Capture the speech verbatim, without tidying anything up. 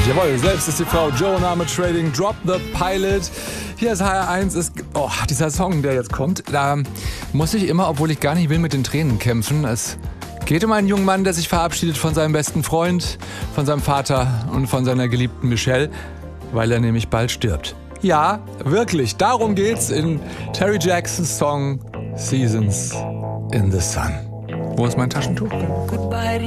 Jawohl, selbst ist die Frau Joanna mit Trading Drop the Pilot. Hier ist H R eins. Ist, oh, dieser Song, der jetzt kommt, da muss ich immer, obwohl ich gar nicht will, mit den Tränen kämpfen. Es geht um einen jungen Mann, der sich verabschiedet von seinem besten Freund, von seinem Vater und von seiner geliebten Michelle, weil er nämlich bald stirbt. Ja, wirklich, darum geht's in Terry Jacksons Song Seasons in the Sun. Wo ist mein Taschentuch?